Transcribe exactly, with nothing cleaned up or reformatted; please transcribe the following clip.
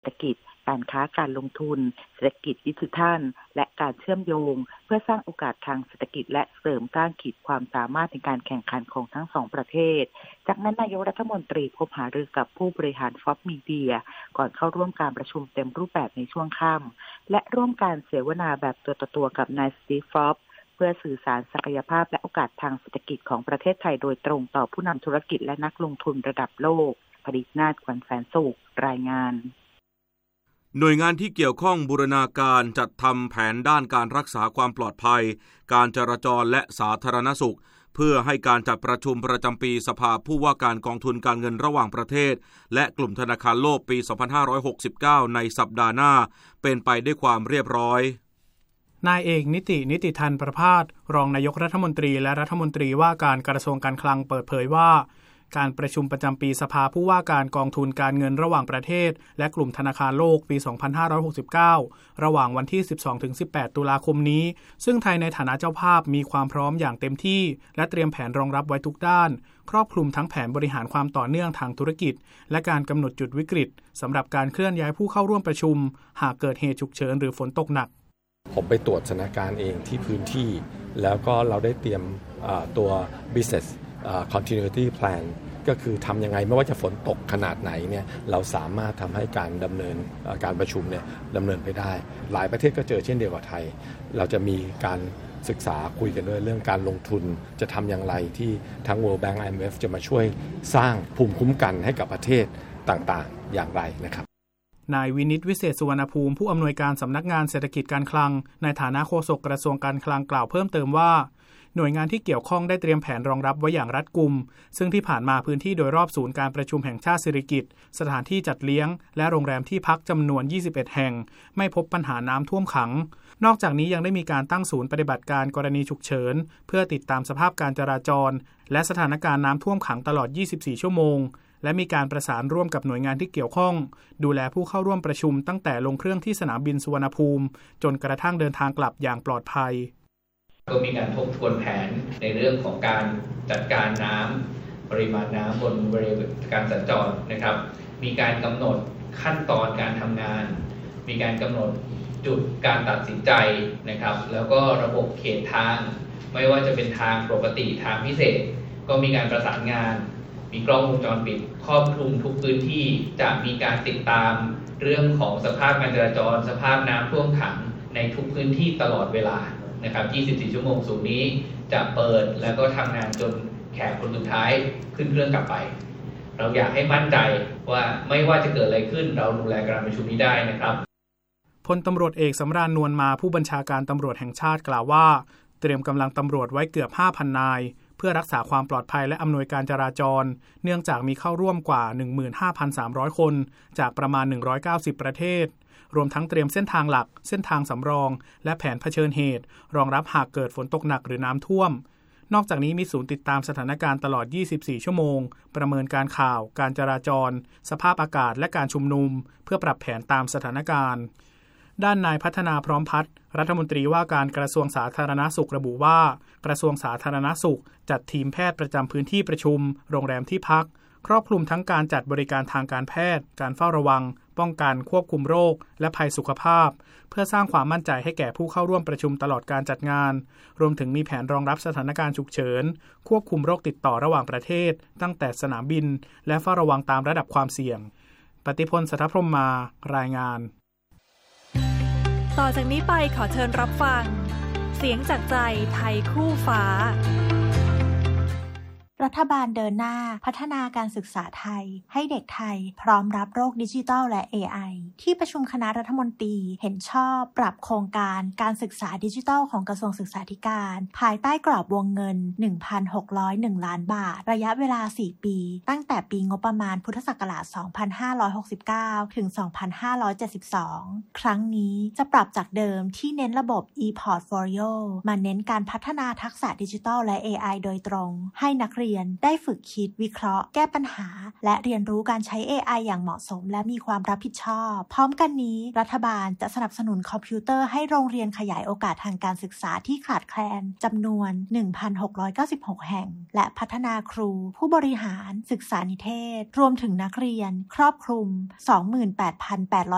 เศรษฐกิจการค้าการลงทุนเศรษฐกิจดิจิทัลและการเชื่อมโยงเพื่อสร้างโอกาสทางเศรษฐกิจและเสริมสร้างขีดความสามารถในการแข่งขันของทั้งสองประเทศจากนั้นนายกรัฐมนตรีพบหารือกับผู้บริหารฟ็อปมีเดียก่อนเข้าร่วมการประชุมเต็มรูปแบบในช่วงค่ำและร่วมการเสวนาแบบตัวต่อตัวกับนายสตีฟ ฟ็อปเพื่อสื่อสารศักยภาพและโอกาสทางเศรษฐกิจของประเทศไทยโดยตรงต่อผู้นำธุรกิจและนักลงทุนระดับโลกผลิตนาถ ขวัญแสนสุขรายงานหน่วยงานที่เกี่ยวข้องบูรณาการจัดทำแผนด้านการรักษาความปลอดภัยการจราจรและสาธารณสุขเพื่อให้การจัดประชุมประจำปีสภาผู้ว่าการกองทุนการเงินระหว่างประเทศและกลุ่มธนาคารโลกปี สองพันห้าร้อยหกสิบเก้า ในสัปดาห์หน้าเป็นไปด้วยความเรียบร้อยนายเอกนิตินิติธันประภาสรองนายกรัฐมนตรีและรัฐมนตรีว่าการกระทรวงการคลังเปิดเผยว่าการประชุมประจำปีสภาผู้ว่าการกองทุนการเงินระหว่างประเทศและกลุ่มธนาคารโลกปี สองพันห้าร้อยหกสิบเก้า ระหว่างวันที่ สิบสองถึงสิบแปด ตุลาคมนี้ซึ่งไทยในฐานะเจ้าภาพมีความพร้อมอย่างเต็มที่และเตรียมแผนรองรับไว้ทุกด้านครอบคลุมทั้งแผนบริหารความต่อเนื่องทางธุรกิจและการกำหนดจุดวิกฤตสำหรับการเคลื่อนย้ายผู้เข้าร่วมประชุมหากเกิดเหตุฉุกเฉินหรือฝนตกหนักผมไปตรวจสถานการณ์เองที่พื้นที่แล้วก็เราได้เตรียมตัว business continuity plan ก็คือทำยังไงไม่ว่าจะฝนตกขนาดไหนเนี่ยเราสามารถทำให้การดำเนินการประชุมเนี่ยดำเนินไปได้หลายประเทศก็เจอเช่นเดียวกับไทยเราจะมีการศึกษาคุยกันด้วยเรื่องการลงทุนจะทำอย่างไรที่ทั้ง World Bank ไอ เอ็ม เอฟ จะมาช่วยสร้างภูมิคุ้มกันให้กับประเทศต่างๆอย่างไรนะครับนายวินิตวิเศษสุวรรณภูมิผู้อำนวยการสำนักงานเศรษฐกิจการคลังในฐานะโฆษกกระทรวงการคลังกล่าวเพิ่มเติมว่าหน่วยงานที่เกี่ยวข้องได้เตรียมแผนรองรับไว้อย่างรัดกุมซึ่งที่ผ่านมาพื้นที่โดยรอบศูนย์การประชุมแห่งชาติสิริกิติ์สถานที่จัดเลี้ยงและโรงแรมที่พักจำนวนยี่สิบเอ็ดแห่งไม่พบปัญหาน้ำท่วมขังนอกจากนี้ยังได้มีการตั้งศูนย์ปฏิบัติการกรณีฉุกเฉินเพื่อติดตามสภาพการจราจรและสถานการณ์น้ำท่วมขังตลอดยี่สิบสี่ชั่วโมงและมีการประสานร่วมกับหน่วยงานที่เกี่ยวข้องดูแลผู้เข้าร่วมประชุมตั้งแต่ลงเครื่องที่สนามบินสุวรรณภูมิจนกระทั่งเดินทางกลับอย่างปลอดภัยก็มีการทบทวนแผนในเรื่องของการจัดการน้ำปริมาณน้ำบนบริเวณการสัญจรนะครับมีการกำหนดขั้นตอนการทำงานมีการกำหนดจุดการตัดสินใจนะครับแล้วก็ระบบเขตทางไม่ว่าจะเป็นทางปกติทางพิเศษก็มีการประสานงานมีกล้องวงจรปิดครอบคลุมทุกพื้นที่จะมีการติดตามเรื่องของสภาพการจราจรสภาพน้ำท่วมขังในทุกพื้นที่ตลอดเวลานะครับยี่สิบสี่ชั่วโมงศูนย์นี้จะเปิดแล้วก็ทำงานจนแขกคนสุดท้ายขึ้นเครื่องกลับไปเราอยากให้มั่นใจว่าไม่ว่าจะเกิดอะไรขึ้นเราดูแลการประชุมนี้ได้นะครับพลตำรวจเอกสำราญนวลมาผู้บัญชาการตำรวจแห่งชาติกล่าวว่าเตรียมกำลังตำรวจไว้เกือบ ห้าพัน นายเพื่อรักษาความปลอดภัยและอำนวยการจราจรเนื่องจากมีเข้าร่วมกว่า หนึ่งหมื่นห้าพันสามร้อย คนจากประมาณหนึ่งร้อยเก้าสิบประเทศรวมทั้งเตรียมเส้นทางหลักเส้นทางสำรองและแผนเผชิญเหตุรองรับหากเกิดฝนตกหนักหรือน้ำท่วมนอกจากนี้มีศูนย์ติดตามสถานการณ์ตลอดยี่สิบสี่ชั่วโมงประเมินการข่าวการจราจรสภาพอากาศและการชุมนุมเพื่อปรับแผนตามสถานการณ์ด้านนายพัฒนาพร้อมพัฒน์รัฐมนตรีว่าการกระทรวงสาธารณสุขระบุว่ากระทรวงสาธารณสุขจัดทีมแพทย์ประจำพื้นที่ประชุมโรงแรมที่พักครอบคลุมทั้งการจัดบริการทางการแพทย์การเฝ้าระวังป้องกันควบคุมโรคและภัยสุขภาพเพื่อสร้างความมั่นใจให้แก่ผู้เข้าร่วมประชุมตลอดการจัดงานรวมถึงมีแผนรองรับสถานการณ์ฉุกเฉินควบคุมโรคติดต่อระหว่างประเทศตั้งแต่สนามบินและเฝ้าระวังตามระดับความเสี่ยงปฏิพล สัทธพรหมมารายงานต่อจากนี้ไปขอเชิญรับฟังเสียงจากใจไทยคู่ฟ้ารัฐบาลเดินหน้าพัฒนาการศึกษาไทยให้เด็กไทยพร้อมรับโลกดิจิทัลและ เอ ไอ ที่ประชุมคณะรัฐมนตรีเห็นชอบปรับโครงการการศึกษาดิจิทัลของกระทรวงศึกษาธิการภายใต้กรอบวงเงิน หนึ่งพันหกร้อยเอ็ด ล้านบาทระยะเวลาสี่ปีตั้งแต่ปีงบประมาณพุทธศักราชสองพันห้าร้อยหกสิบเก้าถึงสองพันห้าร้อยเจ็ดสิบสองครั้งนี้จะปรับจากเดิมที่เน้นระบบ e-portfolio มาเน้นการพัฒนาทักษะดิจิทัลและ เอ ไอ โดยตรงให้นักเรียนได้ฝึกคิดวิเคราะห์แก้ปัญหาและเรียนรู้การใช้ เอ ไอ อย่างเหมาะสมและมีความรับผิดชอบพร้อมกันนี้รัฐบาลจะสนับสนุนคอมพิวเตอร์ให้โรงเรียนขยายโอกาสทางการศึกษาที่ขาดแคลนจำนวน หนึ่งพันหกร้อยเก้าสิบหก แห่งและพัฒนาครูผู้บริหารศึกษานิเทศรวมถึงนักเรียนครอบคลุม สองหมื่นแปดพันแปดร้อย